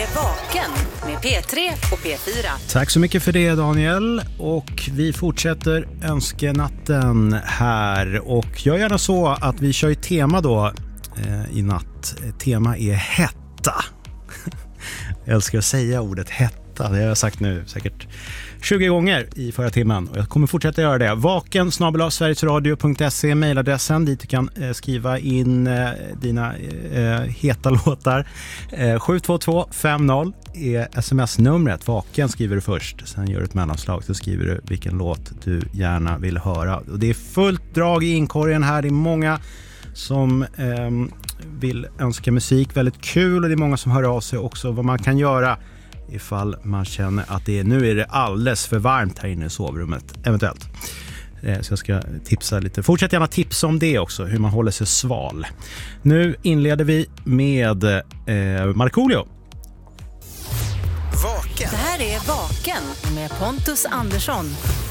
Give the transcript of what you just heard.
är Vaken med P3 och P4. Tack så mycket för det, Daniel. Och vi fortsätter önskenatten här. Och gör gärna så att vi kör ett tema då i natt. Tema är hetta. Jag älskar att säga ordet hetta. Det har jag sagt nu säkert 20 gånger i förra timmen. Och jag kommer fortsätta göra det. vaken@sverigesradio.se mejladressen dit du kan skriva in dina heta låtar. 72250 är sms-numret. Vaken skriver du först. Sen gör du ett mellanslag, så skriver du vilken låt du gärna vill höra. Och det är fullt drag i inkorgen här. Det är många som vill önska musik. Väldigt kul, och det är många som hör av sig också vad man kan göra ifall man känner att nu är det alldeles för varmt här inne i sovrummet, eventuellt. Så jag ska tipsa lite. Fortsätt gärna tipsa om det också, hur man håller sig sval. Nu inleder vi med Markoolio. Vaken. Det här är Vaken med Pontus Andersson.